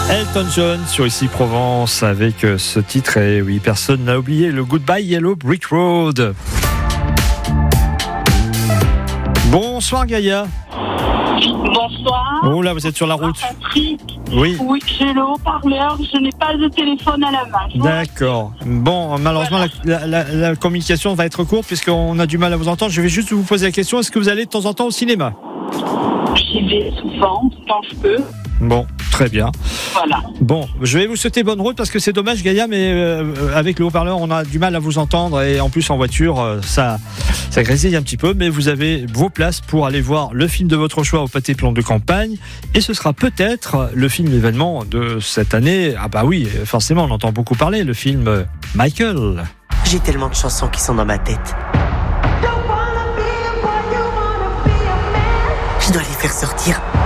Elton John sur Ici Provence avec ce titre. Et oui, personne n'a oublié le Goodbye Yellow Brick Road. Bonsoir Gaïa. Bonsoir. Oh là, vous êtes sur la route. Patrick. Oui. Oui, j'ai le haut-parleur, je n'ai pas de téléphone à la main. D'accord. Bon, malheureusement, la communication va être courte puisqu'on a du mal à vous entendre. Je vais juste vous poser la question, est-ce que vous allez de temps en temps au cinéma ? J'y vais souvent, quand je peux. Bon, très bien. Voilà. Bon, je vais vous souhaiter bonne route parce que c'est dommage Gaïa, mais avec le haut-parleur, on a du mal à vous entendre et en plus en voiture, ça grésille un petit peu, mais vous avez vos places pour aller voir le film de votre choix au Pâté Plan de Campagne et ce sera peut-être le film événement de cette année. Ah bah oui, forcément, on entend beaucoup parler, le film Michael. J'ai tellement de chansons qui sont dans ma tête. Je dois les faire sortir.